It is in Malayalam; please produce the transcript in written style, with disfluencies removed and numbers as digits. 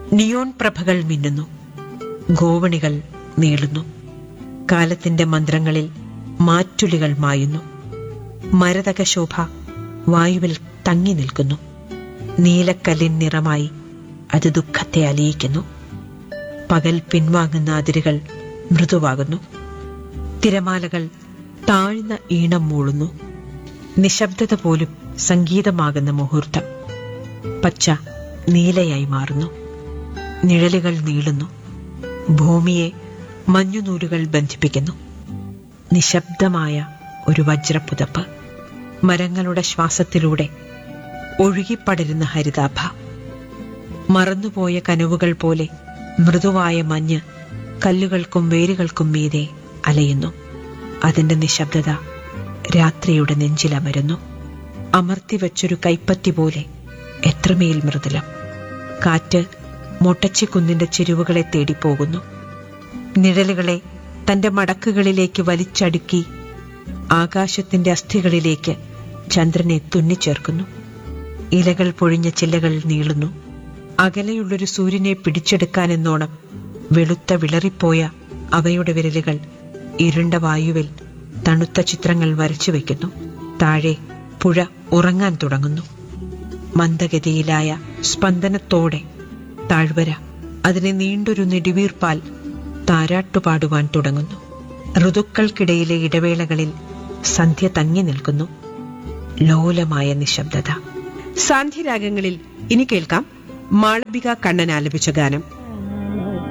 നിയോൺ പ്രഭകൾ മിന്നുന്നു, ഗോവണികൾ നീളുന്നു. കാലത്തിന്റെ മന്ത്രങ്ങളിൽ മാറ്റുലികൾ മായുന്നു. മരതക ശോഭ വായുവിൽ തങ്ങി നിൽക്കുന്നു. നീലക്കല്ലിൻ നിറമായി അത് ദുഃഖത്തെ അലിയിക്കുന്നു. പകൽ പിൻവാങ്ങുന്ന അതിരുകൾ മൃദുവാകുന്നു. തിരമാലകൾ താഴ്ന്ന ഈണം മൂളുന്നു. നിശബ്ദത പോലും സംഗീതമാകുന്ന മുഹൂർത്തം. പച്ച നീലയായി മാറുന്നു. നിഴലുകൾ നീളുന്നു. ഭൂമിയെ മഞ്ഞുനൂലുകൾ ബന്ധിപ്പിക്കുന്നു. നിശബ്ദമായ ഒരു വജ്രപ്പുതപ്പ്. മരങ്ങളുടെ ശ്വാസത്തിലൂടെ ഒഴുകിപ്പടരുന്ന ഹരിതാഭ. മറന്നുപോയ കനവുകൾ പോലെ മൃദുവായ മഞ്ഞ് കല്ലുകൾക്കും വേരുകൾക്കും മീതെ അലയുന്നു. അതിന്റെ നിശബ്ദത രാത്രിയുടെ നെഞ്ചിലമരുന്നു. അമർത്തിവെച്ചൊരു കൈപ്പത്തി പോലെ എത്രമേൽ മൃദുലം. കാറ്റ് മൊട്ടച്ചിക്കുന്നിന്റെ ചെരുവുകളെ തേടിപ്പോകുന്നു. നിഴലുകളെ തന്റെ മടക്കുകളിലേക്ക് വലിച്ചടുക്കി ആകാശത്തിന്റെ അസ്ഥികളിലേക്ക് ചന്ദ്രനെ തുന്നിച്ചേർക്കുന്നു. ഇലകൾ പൊഴിഞ്ഞ ചില്ലകൾ നീളുന്നു. അകലെയുള്ളൊരു സൂര്യനെ പിടിച്ചെടുക്കാനെന്നോണം വെളുത്ത വിളറിപ്പോയ അവയുടെ വിരലുകൾ ഇരുണ്ട വായുവിൽ തണുത്ത ചിത്രങ്ങൾ വരച്ചു വയ്ക്കുന്നു. താഴെ പുഴ ഉറങ്ങാൻ തുടങ്ങുന്നു. മന്ദഗതിയിലായ സ്പന്ദനത്തോടെ താഴ്വര അതിനെ നീണ്ടൊരു നെടുവീർപ്പാൽ താരാട്ടുപാടുവാൻ തുടങ്ങുന്നു. ഋതുക്കൾക്കിടയിലെ ഇടവേളകളിൽ സന്ധ്യ തങ്ങി നിൽക്കുന്നു. ലോലമായ നിശബ്ദത. സാന്ധ്യരാഗങ്ങളിൽ ഇനി കേൾക്കാം മാളവിക കണ്ണൻ ആലപിച്ച ഗാനം.